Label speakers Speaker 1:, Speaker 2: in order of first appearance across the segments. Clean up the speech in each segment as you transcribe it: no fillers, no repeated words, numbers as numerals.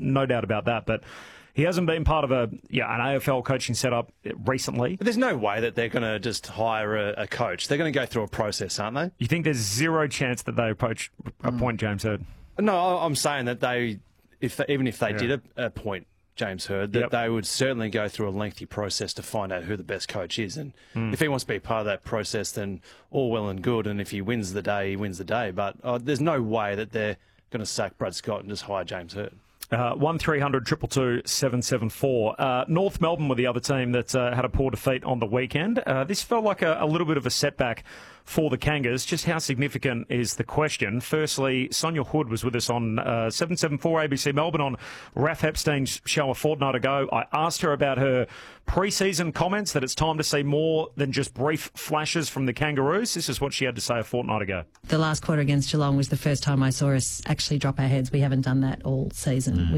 Speaker 1: no doubt about that. But he hasn't been part of an AFL coaching setup recently.
Speaker 2: But there's no way that they're going to just hire a coach. They're going to go through a process, aren't they?
Speaker 1: You think there's zero chance that they appoint James Hird?
Speaker 2: No, I'm saying that even if they did appoint James Hird, that they would certainly go through a lengthy process to find out who the best coach is. And if he wants to be part of that process, then all well and good. And if he wins the day, he wins the day. But there's no way that they're going to sack Brad Scott and just hire James Hird.
Speaker 1: 1300 222 774. North Melbourne were the other team that had a poor defeat on the weekend. This felt like a little bit of a setback for the Kangas. Just how significant is the question? Firstly, Sonia Hood was with us on 774 ABC Melbourne on Raph Epstein's show a fortnight ago. I asked her about her pre-season comments, that it's time to see more than just brief flashes from the Kangaroos. This is what she had to say a fortnight ago.
Speaker 3: The last quarter against Geelong was the first time I saw us actually drop our heads. We haven't done that all season.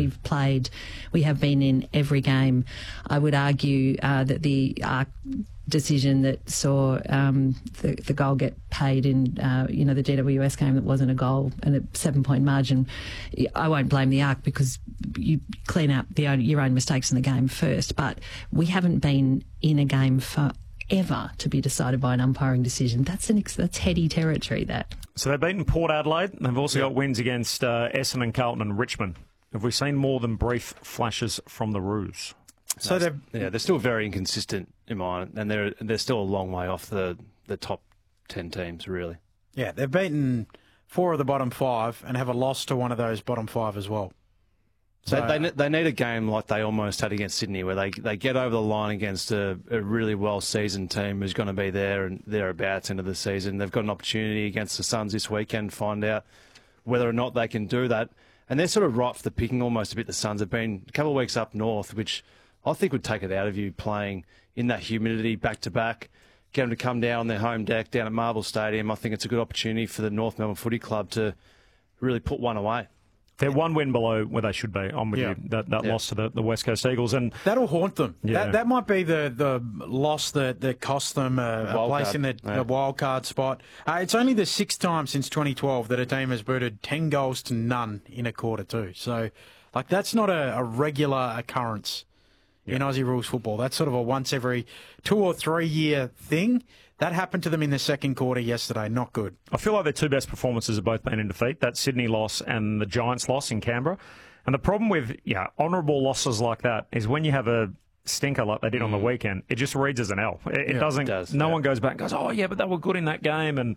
Speaker 3: We have been in every game. I would argue that the decision that saw the goal get paid in the GWS game that wasn't a goal and a 7-point margin, I won't blame the ARC because you clean up your own mistakes in the game first. But we haven't been in a game forever to be decided by an umpiring decision. That's heady territory, that. So
Speaker 1: they've beaten Port Adelaide. They've also got wins against Essendon, Carlton and Richmond. Have we seen more than brief flashes from the Roos?
Speaker 2: So they're still very inconsistent in mine, and they're still a long way off the top 10 teams, really.
Speaker 4: Yeah, they've beaten 4 of the bottom 5 and have a loss to one of those bottom 5 as well.
Speaker 2: So they need a game like they almost had against Sydney, where they get over the line against a really well-seasoned team who's going to be there and thereabouts into the season. They've got an opportunity against the Suns this weekend to find out whether or not they can do that. And they're sort of ripe for the picking almost a bit. The Suns have been a couple of weeks up north, which I think would take it out of you playing in that humidity back-to-back, get them to come down on their home deck down at Marvel Stadium. I think it's a good opportunity for the North Melbourne Footy Club to really put one away.
Speaker 1: They're one win below where they should be. I'm with you. That loss to the West Coast Eagles. And
Speaker 4: that'll haunt them. Yeah. That might be the loss that cost them a place in the wildcard spot. It's only the 6th time since 2012 that a team has booted 10 goals to none in a quarter too. So, that's not a regular occurrence in Aussie rules football. That's sort of a once every 2 or 3 year thing. That happened to them in the second quarter yesterday. Not good.
Speaker 1: I feel like their 2 best performances have both been in defeat. That Sydney loss and the Giants loss in Canberra. And the problem with honourable losses like that is when you have a stinker like they did on the weekend, it just reads as an L. It doesn't. No one goes back and goes, oh yeah, but they were good in that game. And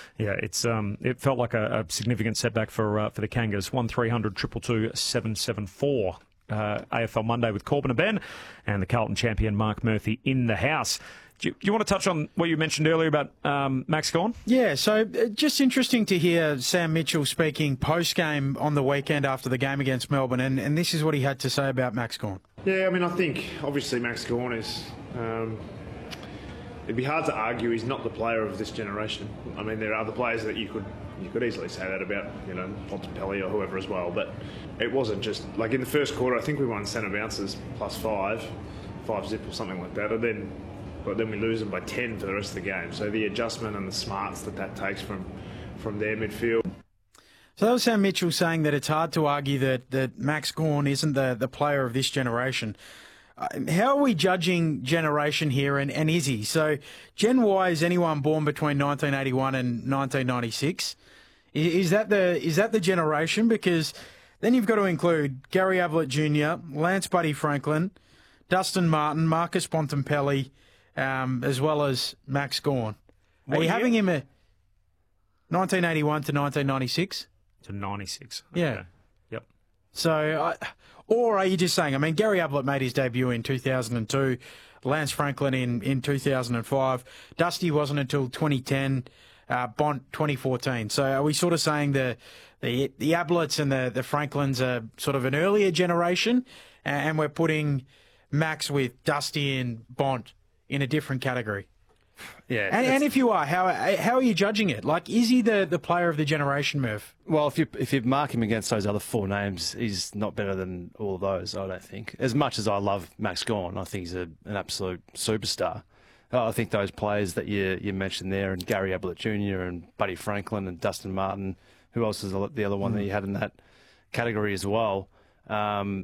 Speaker 1: it felt like a significant setback for the Kangas. 1300 222 774. AFL Monday with Corbin and Ben, and the Carlton champion Mark Murphy in the house. Do you want to touch on what you mentioned earlier about Max Gawn?
Speaker 4: Yeah, so just interesting to hear Sam Mitchell speaking post-game on the weekend after the game against Melbourne, and this is what he had to say about Max Gawn.
Speaker 5: Yeah, I mean, I think obviously Max Gawn is... it'd be hard to argue he's not the player of this generation. I mean, there are other players that you could easily say that about, Bontempelli or whoever as well, but it wasn't just... in the first quarter, I think we won centre bounces plus 5 zip or something like that, but then we lose them by 10 for the rest of the game. So the adjustment and the smarts that takes from their midfield.
Speaker 4: So that was Sam Mitchell saying that it's hard to argue that Max Gawn isn't the player of this generation. How are we judging generation here, and is he? So Gen Y is anyone born between 1981 and 1996. Is that the generation? Because then you've got to include Gary Ablett Jr., Lance Buddy Franklin, Dustin Martin, Marcus Bontempelli, as well as Max Gawn. Are you having him a 1981 to 1996?
Speaker 1: To 96.
Speaker 4: Okay. Yeah.
Speaker 1: Yep.
Speaker 4: So, or are you just saying, Gary Ablett made his debut in 2002, Lance Franklin in 2005, Dusty wasn't until 2010, Bont 2014. So are we sort of saying the Abletts and the Franklins are sort of an earlier generation, and we're putting Max with Dusty and Bont in a different category?
Speaker 2: Yeah,
Speaker 4: and if you are, how are you judging it? Is he the player of the generation, Murph?
Speaker 2: Well, if you mark him against those other 4 names, he's not better than all of those, I don't think. As much as I love Max Gawn, I think he's an absolute superstar. I think those players that you mentioned there, and Gary Ablett Jr. and Buddy Franklin and Dustin Martin, who else is the other one that you had in that category as well?